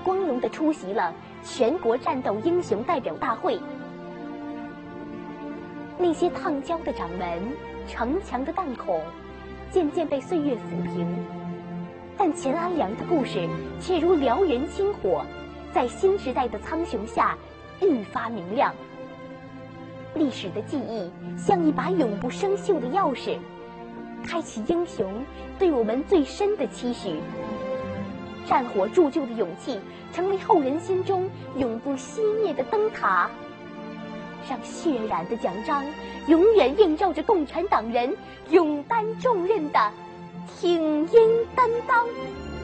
光荣地出席了全国战斗英雄代表大会。那些烫焦的掌门、城墙的弹孔，渐渐被岁月抚平，但钱安良的故事却如燎原星火，在新时代的苍穹下愈发明亮。历史的记忆像一把永不生锈的钥匙，开启英雄对我们最深的期许。战火铸就的勇气，成为后人心中永不熄灭的灯塔，让血染的奖章永远映照着共产党人勇担重任的挺英担当。